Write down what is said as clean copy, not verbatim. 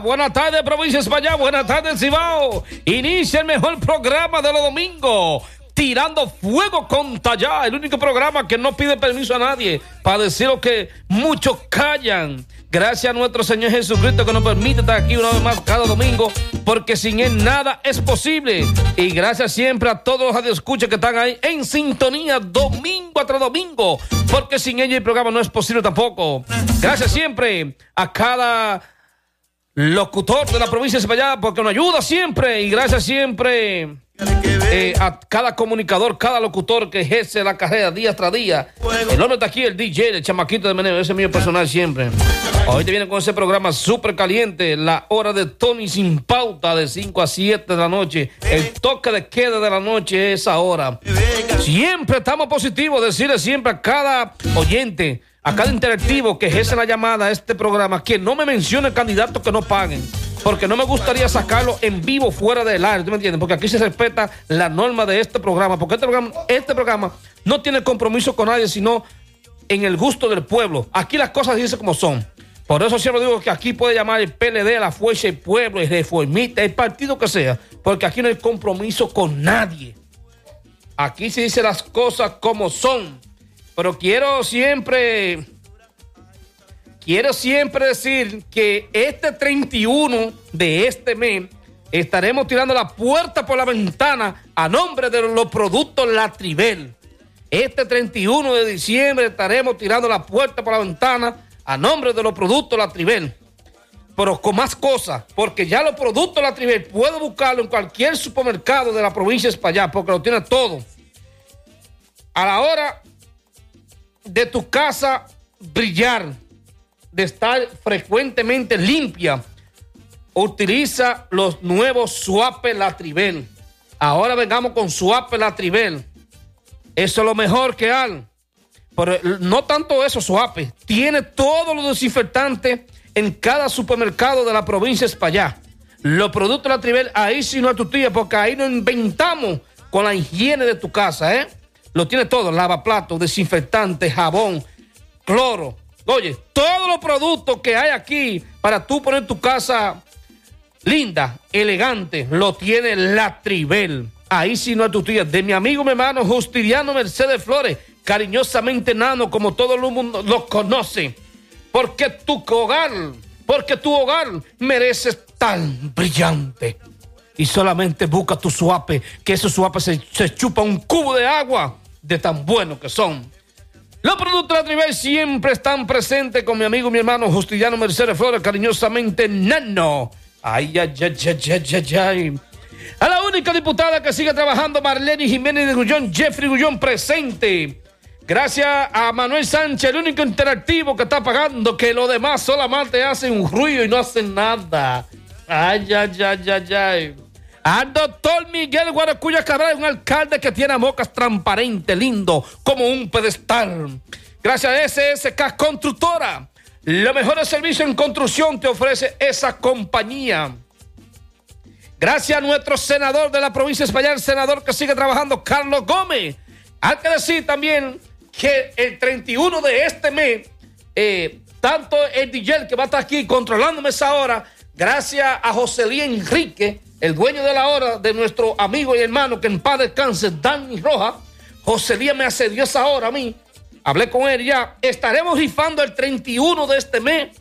buenas tardes, provincia de España, buenas tardes, Cibao. Inicia el mejor programa de los domingos, Tirando Fuego con Tallá, el único programa que no pide permiso a nadie para decir lo que muchos callan. Gracias a nuestro Señor Jesucristo que nos permite estar aquí una vez más cada domingo, porque sin Él nada es posible. Y gracias siempre a todos los radioescuchas que están ahí en sintonía domingo tras domingo, porque sin ellos el programa no es posible tampoco. Gracias siempre a cada locutor de la provincia de España, porque nos ayuda siempre. Y gracias siempre a cada comunicador, cada locutor que ejerce la carrera día tras día. El hombre está aquí, el DJ, el chamaquito de Meneo, ese es mío personal siempre. Hoy te viene con ese programa súper caliente, la hora de Tony sin pauta, de 5 a 7 de la noche. El toque de queda de la noche es ahora. Siempre estamos positivos, decirle siempre a cada oyente, a cada interactivo que ejerce la llamada a este programa, que no me mencione candidatos que no paguen, porque no me gustaría sacarlo en vivo fuera del aire, ¿tú me entiendes? Porque aquí se respeta la norma de este programa, porque este programa no tiene compromiso con nadie, sino en el gusto del pueblo. Aquí las cosas dicen como son. Por eso siempre digo que aquí puede llamar el PLD, la Fuerza del Pueblo, el Reformista, el partido que sea, porque aquí no hay compromiso con nadie. Aquí se dicen las cosas como son. Pero quiero siempre decir que este 31 de este mes estaremos tirando la puerta por la ventana a nombre de los productos Latribel. Este 31 de diciembre estaremos tirando la puerta por la ventana a nombre de los productos Latribel. Pero con más cosas, porque ya los productos Latribel puedes buscarlo en cualquier supermercado de la provincia de España, porque lo tiene todo. A la hora de tu casa brillar, de estar frecuentemente limpia, utiliza los nuevos Suape Latribel. Ahora vengamos con Suape Latribel. Eso es lo mejor que hay. Pero no tanto eso, Suape tiene todos los desinfectantes en cada supermercado de la provincia de España. Los productos Latribel, ahí sí no es tu tía, porque ahí nos inventamos con la higiene de tu casa, ¿eh? Lo tiene todo, lavaplatos, desinfectante, jabón, cloro. Oye, todos los productos que hay aquí para tú poner tu casa linda, elegante, lo tiene Latribel. Ahí sí no es tu tía. De mi amigo, mi hermano Justiniano Mercedes Flores, cariñosamente Nano, como todo el mundo lo conoce. Porque tu hogar merece tan brillante. Y solamente busca tu Suape, que esos Suape se chupa un cubo de agua de tan buenos que son. Los productos Latribel siempre están presentes con mi amigo, mi hermano Justiniano Mercedes Flores, cariñosamente Nano. Ay, ay, ay, ay, ay, ay. A la única diputada que sigue trabajando, Marlene Jiménez de Gullón, Jeffrey Gullón presente. Gracias a Manuel Sánchez, el único interactivo que está pagando, que los demás solamente hacen un ruido y no hacen nada. Ay, ay, ay, ay, ay. Al doctor Miguel Guaracuya Cabral, un alcalde que tiene bocas transparente, lindo, como un pedestal. Gracias a SSK Constructora, los mejores servicios en construcción te ofrece esa compañía. Gracias a nuestro senador de la provincia de España, el senador que sigue trabajando, Carlos Gómez. Hay que decir también que el 31 de este mes, tanto el DJ que va a estar aquí controlándome esa hora, gracias a Joselía Enrique, el dueño de la hora de nuestro amigo y hermano que en paz descanse, Dani Roja. Joselía me accedió esa hora a mí. Hablé con él ya. Estaremos rifando el 31 de este mes